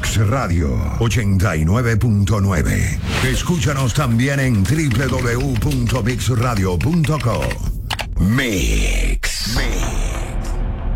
Mix Radio 89.9. Escúchanos también en www.mixradio.co. Mix.